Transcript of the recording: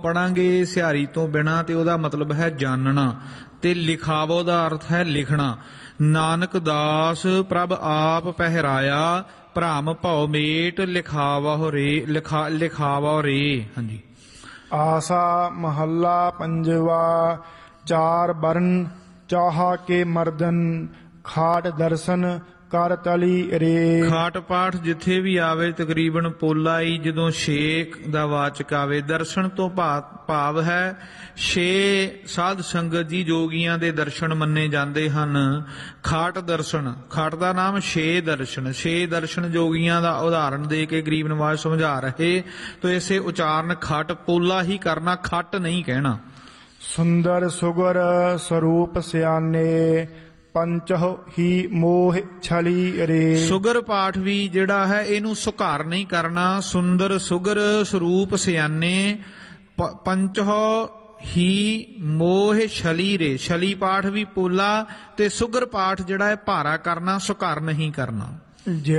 ਪੜਾਂਗੇ ਸਿਹਾਰੀ ਤੋਂ ਬਿਨਾ ਤੇ ਉਹਦਾ ਮਤਲਬ ਹੈ ਜਾਣਨਾ, ਤੇ ਲਿਖਾਵੋ ਦਾ ਅਰਥ ਹੈ ਲਿਖਣਾ। ਨਾਨਕ ਦਾਸ ਪ੍ਰਭ ਆਪ ਪਹਿਰਾਇਆ, ਭ੍ਰਮ ਭਉ ਮੇਟ ਲਿਖਾਵਹੁ ਰੇ ਲਿਖਾਵਹੁ ਰੇ। ਹਾਂਜੀ। ਆਸਾ ਮਹੱਲਾ ਪੰਜਵਾ। ਚਾਰ ਬਰਨ ਚਾਹਾ ਕੇ ਮਰਦਨ, ਖਾਟ ਦਰਸ਼ਨ ਕਰ ਤਲੀ ਰੇ। ਖਾਟ ਪਾਠ ਜਿੱਥੇ ਵੀ ਆਵੇ ਤਕਰੀਬਨ ਪੋਲਾ ਹੀ ਜਦੋਂ ਛੇਕ ਦਾ ਵਾਚਕ ਆਵੇ। ਦਰਸ਼ਨ ਤੋਂ ਭਾਵ ਹੈ 6 ਸਾਧ ਸੰਗਤ ਜੀ ਜੋਗੀਆਂ ਦੇ ਦਰਸ਼ਨ ਮੰਨੇ ਜਾਂਦੇ ਹਨ। ਖਾਟ ਦਰਸ਼ਨ, ਖਾਟ ਦਾ ਨਾਮ 6 ਦਰਸ਼ਨ, 6 ਦਰਸ਼ਨ ਜੋਗੀਆਂ ਦਾ ਉਦਾਹਰਣ ਦੇ ਕੇ ਗਰੀਬ ਨਵਾਜ ਸਮਝਾ ਰਹੇ। ਤੋ ਇਸੇ ਉਚਾਰਨ ਖਟ ਪੋਲਾ ਹੀ ਕਰਨਾ, ਖੱਟ ਨਹੀਂ ਕਹਿਣਾ। ਸੁੰਦਰ ਸੁਗਰ ਸਰੂਪ ਸਿਆਨੇ, ਪੰਚਹੁ ਹੀ ਮੋਹ ਛਲੀ ਰੇ। ਸੁਗਰ ਪਾਠ ਵੀ ਜਿਹੜਾ ਹੈ ਇਹਨੂੰ ਸੁਘਾਰ ਨਹੀਂ ਕਰਨਾ। ਸੁੰਦਰ ਸੁਗਰ ਸਰੂਪ ਸਿਆਨੇ, ਪੰਚਹੁ ਹੀ ਮੋਹ ਛਲੀ ਰੇ। ਛਲੀ ਪਾਠ ਵੀ ਪੋਲਾ ਤੇ ਸੁਗਰ ਪਾਠ ਜਿਹੜਾ ਹੈ ਭਾਰਾ ਕਰਨਾ, ਸੁਘਾਰ ਨਹੀਂ ਕਰਨਾ।